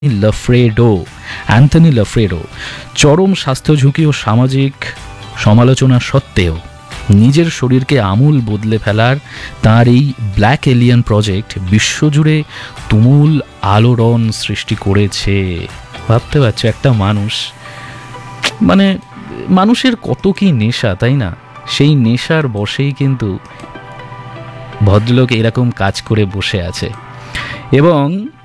Anthony লাফ্রেডো চরম স্বাস্থ্য ঝুঁকি ও সামাজিক সমালোচনা সত্ত্বেও নিজের শরীরকে আমূল বদলে ফেলার তাঁর এই ব্ল্যাক এলিয়ান প্রজেক্ট বিশ্বজুড়ে তুমুল আলোড়ন সৃষ্টি করেছে। ভাবতে পারছো, একটা মানুষ, মানে মানুষের কত কি নেশা, তাই না? সেই নেশার বশেই কিন্তু ভদ্রলোক এরকম কাজ করে বসে আছে। এবং